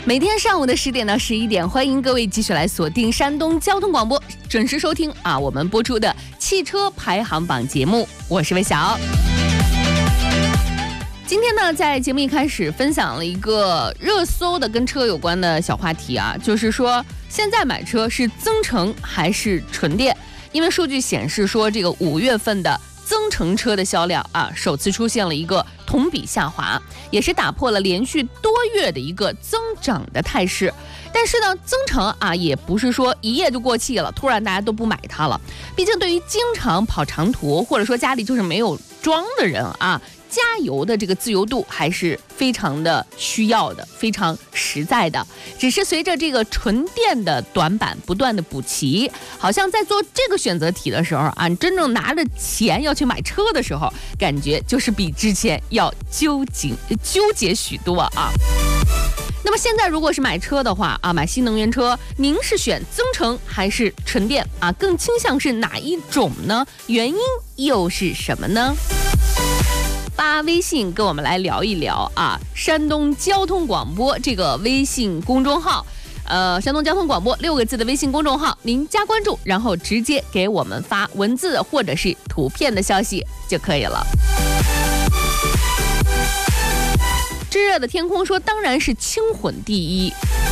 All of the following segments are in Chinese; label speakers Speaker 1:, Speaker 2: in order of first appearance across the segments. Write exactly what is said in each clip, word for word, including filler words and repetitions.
Speaker 1: 每天上午的十点到十一点，欢迎各位继续来锁定山东交通广播，准时收听啊我们播出的汽车排行榜节目，我是魏晓。今天呢，在节目一开始分享了一个热搜的跟车有关的小话题啊，就是说现在买车是增程还是纯电？因为数据显示说，这个五月份的增程车的销量啊，首次出现了一个同比下滑，也是打破了连续多月的一个增长的态势。但是呢，增程啊也不是说一夜就过气了，突然大家都不买它了。毕竟对于经常跑长途，或者说家里就是没有装的人啊，加油的这个自由度还是非常的需要的，非常实在的。只是随着这个纯电的短板不断的补齐，好像在做这个选择题的时候啊，你真正拿着钱要去买车的时候，感觉就是比之前要纠结纠结许多啊。那么现在如果是买车的话啊，买新能源车，您是选增程还是纯电啊？更倾向是哪一种呢？原因又是什么呢？发微信跟我们来聊一聊啊，山东交通广播这个微信公众号，呃，山东交通广播六个字的微信公众号，您加关注，然后直接给我们发文字或者是图片的消息就可以了。炙热的天空说，当然是轻混第一。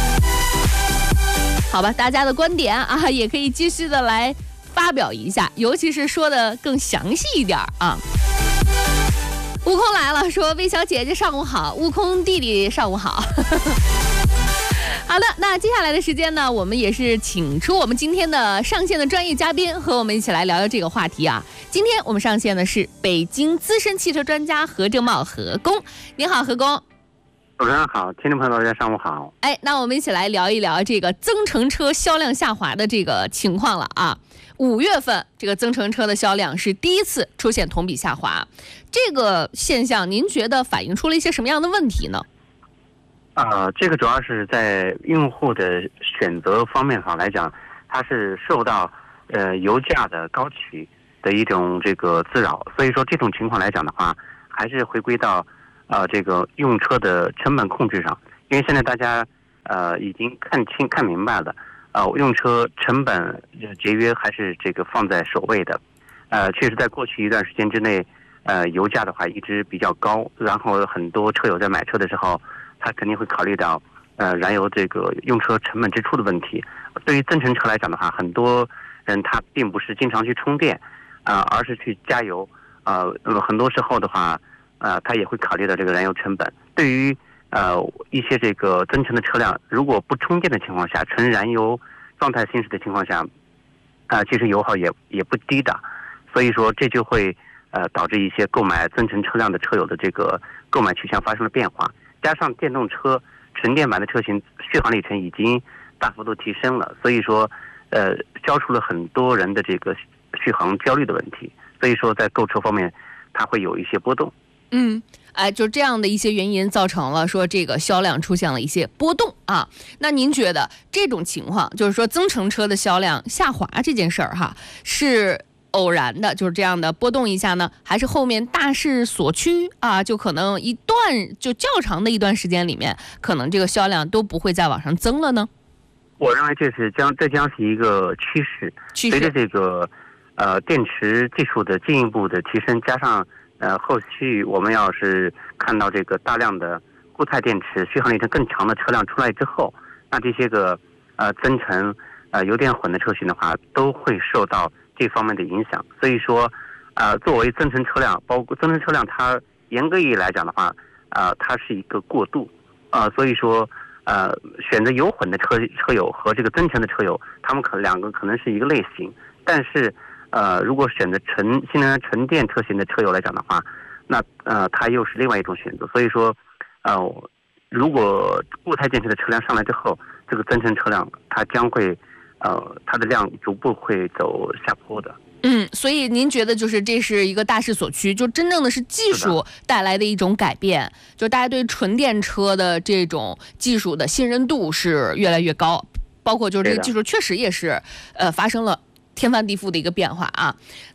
Speaker 1: 好吧，大家的观点啊，也可以继续的来发表一下，尤其是说的更详细一点啊。悟空来了，说魏小姐姐上午好，悟空弟弟上午好。好的，那接下来的时间呢，我们也是请出我们今天的上线的专业嘉宾，和我们一起来聊聊这个话题啊。今天我们上线的是北京资深汽车专家何正茂何工，您好，何工。
Speaker 2: 主持人好，听众朋友大家上午好。
Speaker 1: 哎，那我们一起来聊一聊这个增程车销量下滑的这个情况了啊。五月份这个增程车的销量是第一次出现同比下滑，这个现象您觉得反映出了一些什么样的问题呢？
Speaker 2: 呃，这个主要是在用户的选择方面上来讲，它是受到呃油价的高企的一种这个滋扰，所以说这种情况来讲的话，还是回归到呃这个用车的成本控制上，因为现在大家呃已经看清看明白了。呃，用车成本节约还是这个放在首位的，呃，确实在过去一段时间之内，呃，油价的话一直比较高，然后很多车友在买车的时候，他肯定会考虑到，呃，燃油这个用车成本支出的问题。对于增程车来讲的话，很多人他并不是经常去充电，啊、呃，而是去加油，呃，那么很多时候的话，呃，他也会考虑到这个燃油成本。对于呃，一些这个增程的车辆，如果不充电的情况下，纯燃油状态行驶的情况下，啊、呃，其实油耗也也不低的，所以说这就会呃导致一些购买增程车辆的车友的这个购买取向发生了变化。加上电动车纯电版的车型续航里程已经大幅度提升了，所以说呃消除了很多人的这个续航焦虑的问题，所以说在购车方面它会有一些波动。
Speaker 1: 嗯。哎，就这样的一些原因造成了说这个销量出现了一些波动啊。那您觉得这种情况，就是说增程车的销量下滑这件事儿哈，是偶然的，就是这样的波动一下呢，还是后面大势所趋啊？就可能一段就较长的一段时间里面，可能这个销量都不会再往上增了呢？
Speaker 2: 我认为这是将这将是一个趋势，
Speaker 1: 趋势
Speaker 2: 随着这个呃电池技术的进一步的提升，加上呃，后续我们要是看到这个大量的固态电池续航里程更长的车辆出来之后，那这些个呃增程呃油电混的车型的话，都会受到这方面的影响。所以说，呃，作为增程车辆，包括增程车辆，它严格意义来讲的话，呃，它是一个过渡，呃，所以说，呃，选择油混的车车友和这个增程的车友，他们可两个可能是一个类型，但是。呃，如果选择纯新能源纯电车型的车友来讲的话，那呃，它又是另外一种选择。所以说，呃，如果固态电池的车辆上来之后，这个增程车辆它将会，呃，它的量逐步会走下坡的。
Speaker 1: 嗯，所以您觉得就是这是一个大势所趋，就真正的是技术带来的一种改变，就大家对纯电车的这种技术的信任度是越来越高，包括就是这个技术确实也是呃发生了天翻地覆的一个变化啊。那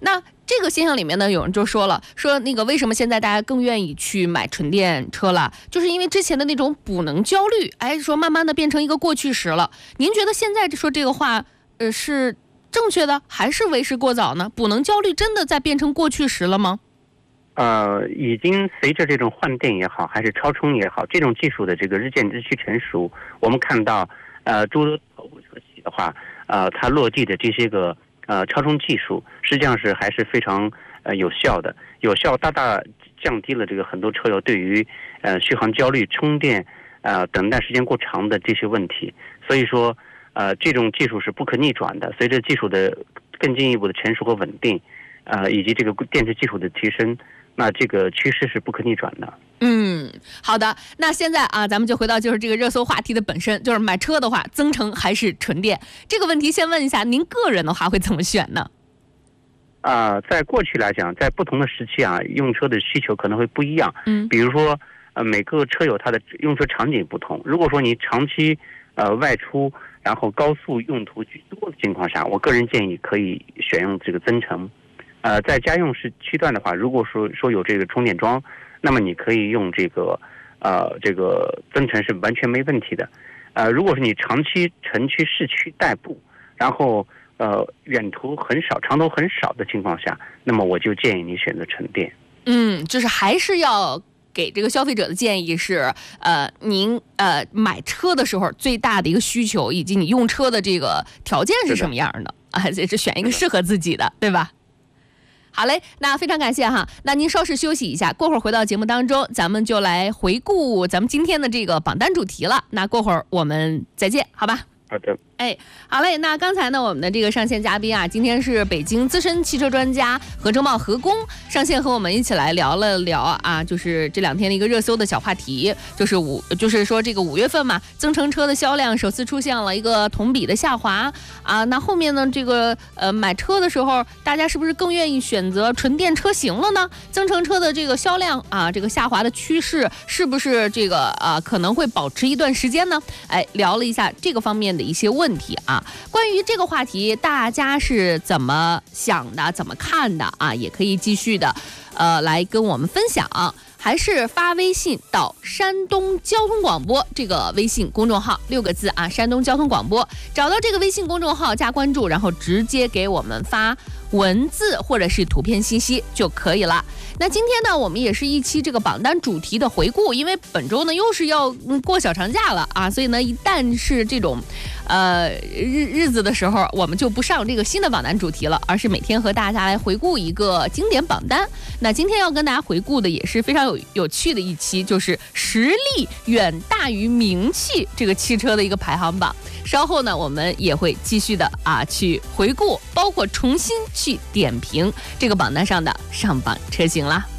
Speaker 1: 这个现象里面呢，有人就说了，说那个为什么现在大家更愿意去买纯电车了，就是因为之前的那种补能焦虑，哎，说慢慢的变成一个过去时了。您觉得现在说这个话，呃，是正确的，还是为时过早呢？补能焦虑真的在变成过去时了吗？
Speaker 2: 呃，已经随着这种换电也好，还是超充也好，这种技术的这个日渐日趋成熟，我们看到，呃，诸多头部车企的话，呃，它落地的这些个呃超充技术，实际上是还是非常呃有效的，有效大大降低了这个很多车友对于呃续航焦虑、充电呃等待时间过长的这些问题。所以说，呃，这种技术是不可逆转的。随着技术的更进一步的成熟和稳定，呃，以及这个电池技术的提升。那这个趋势是不可逆转的。
Speaker 1: 嗯，好的。那现在啊，咱们就回到就是这个热搜话题的本身，就是买车的话，增程还是纯电这个问题，先问一下您个人的话会怎么选呢？
Speaker 2: 啊、呃，在过去来讲，在不同的时期啊，用车的需求可能会不一样。
Speaker 1: 嗯，
Speaker 2: 比如说，呃，每个车友他的用车场景不同。如果说你长期呃外出，然后高速用途居多的情况下，我个人建议可以选用这个增程。呃，在家用时区段的话，如果说说有这个充电桩，那么你可以用这个呃这个增程是完全没问题的。呃，如果是你长期城区市区代步，然后呃远途很少、长途很少的情况下，那么我就建议你选择纯电。
Speaker 1: 嗯，就是还是要给这个消费者的建议是，呃，您呃买车的时候最大的一个需求，以及你用车的这个条件是什么样的啊？这是选一个适合自己的，对吧？好嘞，那非常感谢哈。那您稍事休息一下，过会儿回到节目当中，咱们就来回顾咱们今天的这个榜单主题了。那过会儿我们再见，好吧？
Speaker 2: 好的。
Speaker 1: 哎，好嘞。那刚才呢，我们的这个上线嘉宾啊，今天是北京资深汽车专家何正茂何工上线和我们一起来聊了聊啊，就是这两天的一个热搜的小话题，就是五，就是说这个五月份嘛，增程车的销量首次出现了一个同比的下滑啊。那后面呢，这个呃买车的时候，大家是不是更愿意选择纯电车型了呢？增程车的这个销量啊，这个下滑的趋势是不是这个啊可能会保持一段时间呢？哎，聊了一下这个方面的一些问题。问题啊，关于这个话题，大家是怎么想的、怎么看的啊？也可以继续的，呃，来跟我们分享，还是发微信到山东交通广播这个微信公众号，六个字啊，山东交通广播，找到这个微信公众号加关注，然后直接给我们发文字或者是图片信息就可以了。那今天呢，我们也是一期这个榜单主题的回顾，因为本周呢又是要、嗯、过小长假了啊，所以呢，一旦是这种，呃日日子的时候，我们就不上这个新的榜单主题了，而是每天和大家来回顾一个经典榜单。那今天要跟大家回顾的也是非常有有趣的一期，就是实力远大于名气这个汽车的一个排行榜。稍后呢，我们也会继续的啊去回顾，包括重新去点评这个榜单上的上榜车型啦。